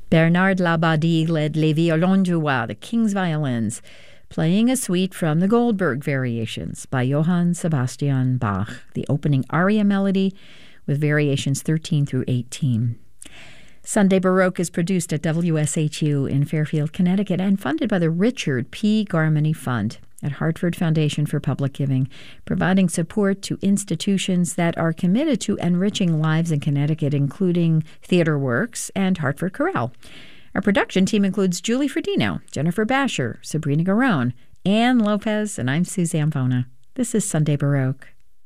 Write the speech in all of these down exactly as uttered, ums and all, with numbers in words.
Bernard Labadie led Les Violons du Roi, the King's Violins, playing a suite from the Goldberg Variations by Johann Sebastian Bach, the opening aria melody with variations thirteen through eighteen. Sunday Baroque is produced at W S H U in Fairfield, Connecticut, and funded by the Richard P. Garmany Fund at Hartford Foundation for Public Giving, providing support to institutions that are committed to enriching lives in Connecticut, including Theatre Works and Hartford Chorale. Our production team includes Julie Ferdino, Jennifer Basher, Sabrina Garone, Ann Lopez, and I'm Sue Zamfona. This is Sunday Baroque.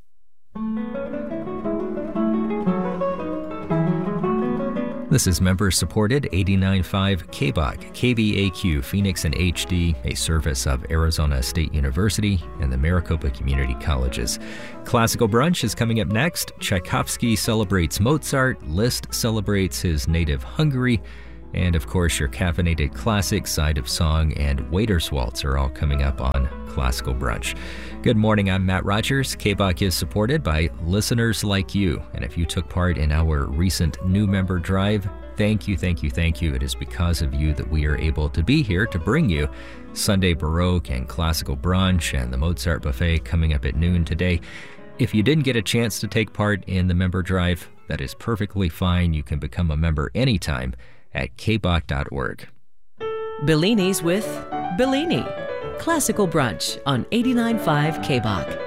This is member-supported eighty-nine point five K B O C, K B A Q, Phoenix and H D, a service of Arizona State University and the Maricopa Community Colleges. Classical Brunch is coming up next. Tchaikovsky celebrates Mozart, Liszt celebrates his native Hungary, and of course your caffeinated classic, Side of Song, and Waiter's Waltz are all coming up on Classical Brunch. Good morning, I'm Matt Rogers. K B O C is supported by listeners like you, and if you took part in our recent new member drive, thank you, thank you, thank you. It is because of you that we are able to be here to bring you Sunday Baroque and Classical Brunch and the Mozart Buffet coming up at noon today. If you didn't get a chance to take part in the member drive, that is perfectly fine. You can become a member anytime at k b o c dot org. Bellini's with Bellini. Classical Brunch on eighty-nine point five K B O C.